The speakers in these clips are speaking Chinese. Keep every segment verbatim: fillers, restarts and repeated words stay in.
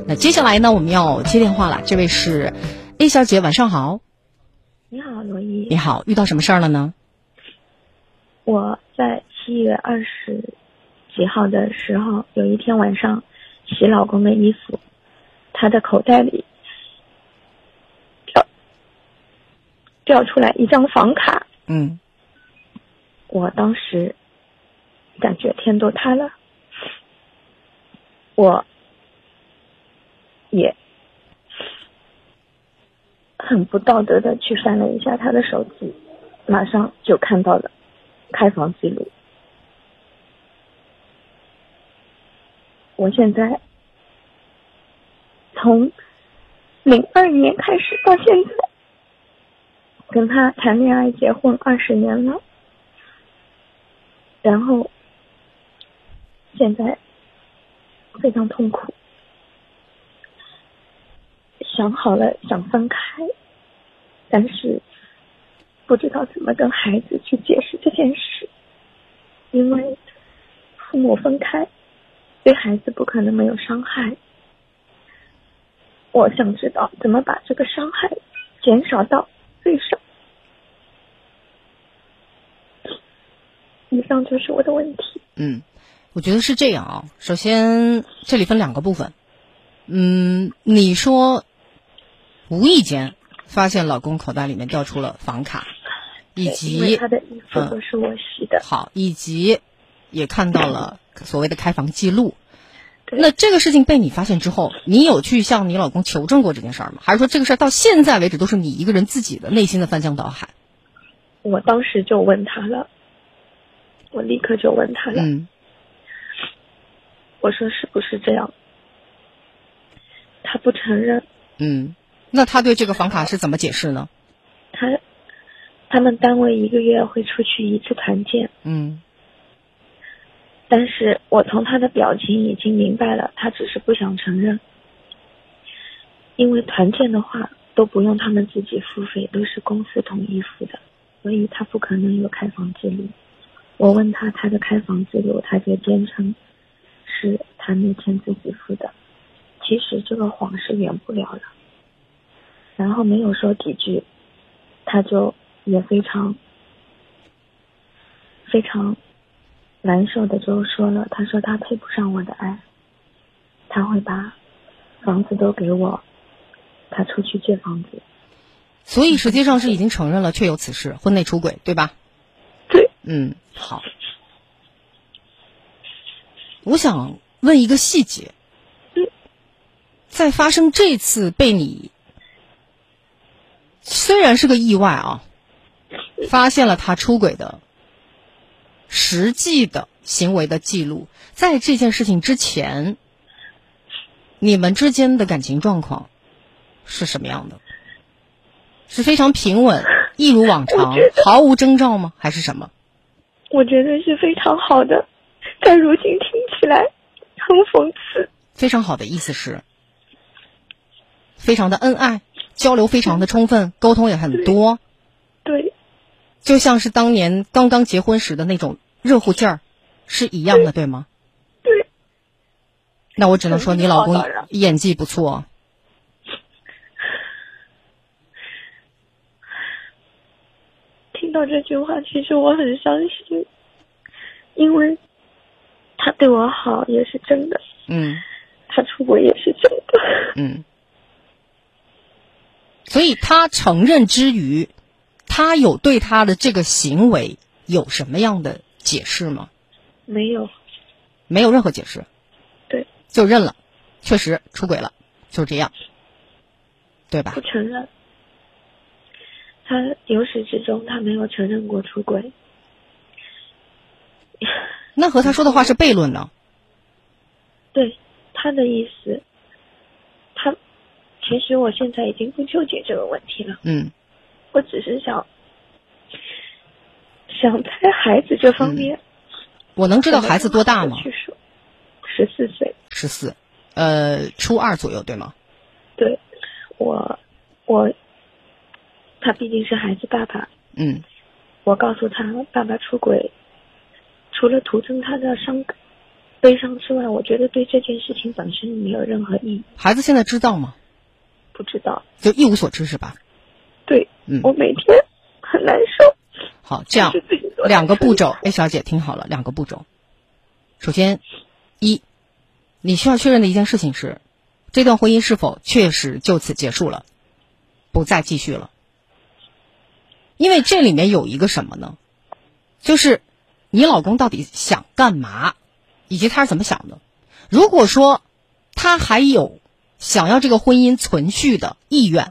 那接下来呢，我们要接电话了。这位是 A 小姐，晚上好。 你好，罗伊。 你好，遇到什么事儿了呢？ 我在七月二十几号的时候，有一天晚上洗老公的衣服，他的口袋里掉掉出来一张房卡。 嗯， 我当时感觉天都塌了，我也很不道德的去翻了一下他的手机，马上就看到了开房记录。我现在从零二年开始到现在跟他谈恋爱结婚二十年了，然后现在非常痛苦，想好了想分开，但是不知道怎么跟孩子去解释这件事，因为父母分开对孩子不可能没有伤害。我想知道怎么把这个伤害减少到最少。以上就是我的问题。 嗯，我觉得是这样啊。首先，这里分两个部分。嗯，你说无意间发现老公口袋里面掉出了房卡，以及因为他的衣服都是我洗的、 嗯、好，以及也看到了所谓的开房记录。那这个事情被你发现之后，你有去向你老公求证过这件事儿吗？还是说这个事儿到现在为止都是你一个人自己的内心的翻江倒海？ 我当时就问他了，我立刻就问他了。 嗯， 我说是不是这样？他不承认。 嗯，那他对这个房卡是怎么解释呢？ 他他们单位一个月会出去一次团建。 嗯， 但是我从他的表情已经明白了，他只是不想承认。因为团建的话都不用他们自己付费，都是公司统一付的，所以他不可能有开房记录。我问他他的开房记录，他就坚称是他那天自己付的。其实这个谎是圆不了了。然后没有说几句，他就也非常非常难受的就说了，他说他配不上我的爱，他会把房子都给我，他出去借房子。 所以实际上是已经承认了确有此事，婚内出轨，对吧？ 对。 嗯，好。我想问一个细节。 嗯。 在发生这次被你虽然是个意外啊，发现了他出轨的实际的行为的记录，在这件事情之前，你们之间的感情状况是什么样的？是非常平稳，一如往常，毫无征兆吗？还是什么？ 我觉得是非常好的，但如今听起来很讽刺。 非常好的意思是非常的恩爱，交流非常的充分，沟通也很多。 对。对。 就像是当年刚刚结婚时的那种热乎劲儿是一样的， 对, 对吗？ 对。 那我只能说你老公演技不错。 听到这句话其实我很伤心，因为他对我好也是真的。 嗯。 他出轨也是真的。 嗯。所以他承认之余，他有对他的这个行为有什么样的解释吗？ 没有。 没有任何解释。 对。 就认了，确实出轨了，就是这样，对吧？ 不承认。他由始至终他没有承认过出轨。 那和他说的话是悖论呢？ 对，他的意思，他其实我现在已经不纠结这个问题了。 嗯。 我只是想想在孩子这方面。 嗯、我能知道孩子多大吗？ 十四岁。 十四，呃，初二左右，对吗？ 对，我我他毕竟是孩子爸爸。 嗯。 我告诉他，爸爸出轨，除了徒增他的伤悲伤之外，我觉得对这件事情本身没有任何意义。 孩子现在知道吗？ 不知道， 就一无所知是吧？ 对， 嗯， 我每天很难受。 好，这样两个步骤，A 小姐听好了，两个步骤。首先，一，你需要确认的一件事情是，这段婚姻是否确实就此结束了，不再继续了。因为这里面有一个什么呢？就是你老公到底想干嘛，以及他是怎么想的。如果说他还有想要这个婚姻存续的意愿，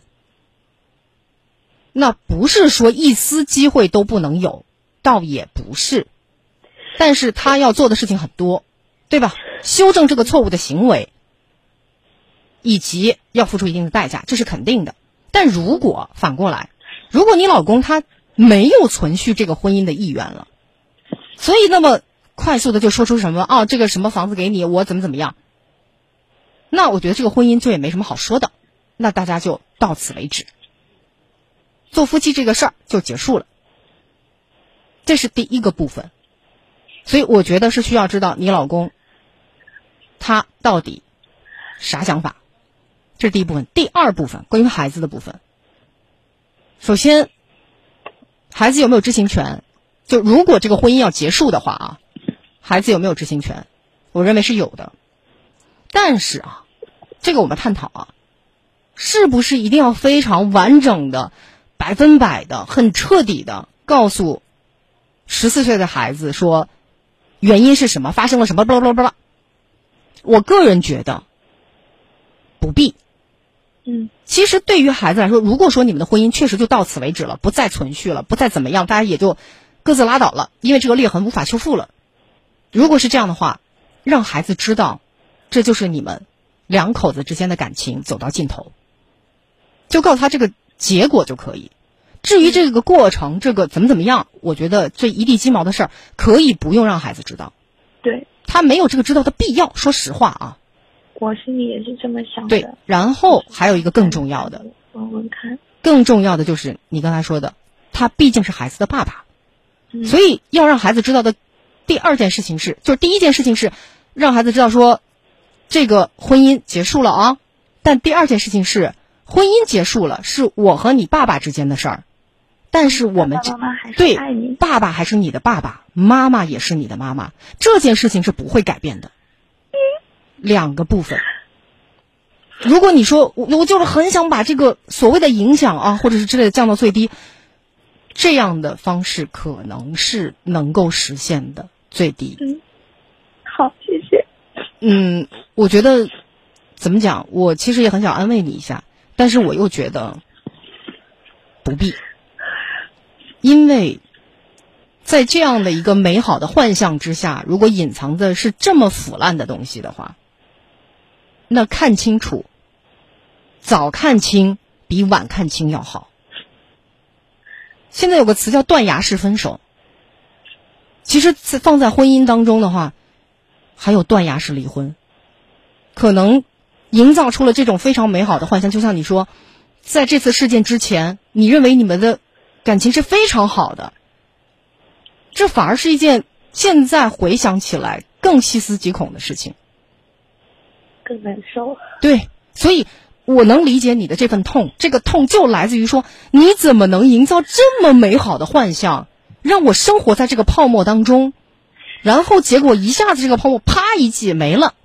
那不是说一丝机会都不能有，倒也不是。但是他要做的事情很多，对吧？修正这个错误的行为，以及要付出一定的代价，这是肯定的。但如果反过来，如果你老公他没有存续这个婚姻的意愿了，所以那么快速的就说出什么哦，这个什么房子给你，我怎么怎么样，那我觉得这个婚姻就也没什么好说的，那大家就到此为止，做夫妻这个事儿就结束了。这是第一个部分。所以我觉得是需要知道你老公他到底啥想法，这是第一部分。第二部分关于孩子的部分，首先孩子有没有知情权，就如果这个婚姻要结束的话啊，孩子有没有知情权，我认为是有的。但是啊，这个我们探讨啊，是不是一定要非常完整的百分百的很彻底的告诉十四岁的孩子说原因是什么，发生了什么，巴拉巴拉巴拉。我个人觉得不必。 嗯， 其实对于孩子来说，如果说你们的婚姻确实就到此为止了，不再存续了，不再怎么样，大家也就各自拉倒了，因为这个裂痕无法修复了。如果是这样的话，让孩子知道这就是你们两口子之间的感情走到尽头，就告诉他这个结果就可以。至于这个过程，这个怎么怎么样，我觉得这一地鸡毛的事儿可以不用让孩子知道。 对， 他没有这个知道的必要，说实话啊。 我心里也是这么想的。 对，然后还有一个更重要的， 问问看， 更重要的就是你刚才说的，他毕竟是孩子的爸爸， 嗯、 所以要让孩子知道的第二件事情是，就是第一件事情是让孩子知道说这个婚姻结束了啊，但第二件事情是婚姻结束了，是我和你爸爸之间的事儿。但是我们爸爸妈妈还是对爱你， 爸爸还是你的爸爸，妈妈也是你的妈妈，这件事情是不会改变的。两个部分，如果你说我我就是很想把这个所谓的影响啊，或者是之类的降到最低，这样的方式可能是能够实现的最低。 嗯，好，谢谢。 嗯，我觉得怎么讲，我其实也很想安慰你一下，但是我又觉得不必。因为在这样的一个美好的幻象之下，如果隐藏的是这么腐烂的东西的话，那看清楚，早看清比晚看清要好。现在有个词叫断崖式分手，其实放在婚姻当中的话，还有断崖式离婚，可能营造出了这种非常美好的幻象。就像你说，在这次事件之前，你认为你们的感情是非常好的，这反而是一件现在回想起来更细思极恐的事情， 更难受。 对，所以我能理解你的这份痛，这个痛就来自于说，你怎么能营造这么美好的幻象，让我生活在这个泡沫当中，然后结果一下子这个泡沫啪一挤没了，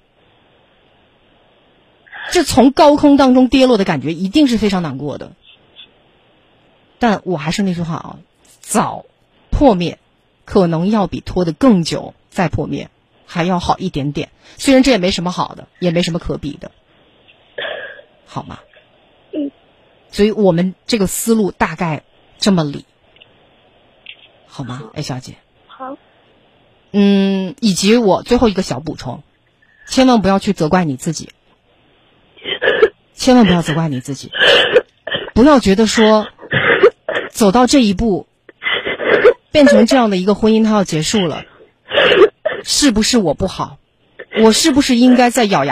这从高空当中跌落的感觉一定是非常难过的。但我还是那句话啊，早破灭可能要比拖得更久再破灭还要好一点点，虽然这也没什么好的，也没什么可比的，好吗？ 嗯， 所以我们这个思路大概这么理，好吗？哎，小姐。 好。 嗯，以及我最后一个小补充，千万不要去责怪你自己，千万不要责怪你自己，不要觉得说走到这一步，变成这样的一个婚姻，它要结束了，是不是我不好？我是不是应该再咬牙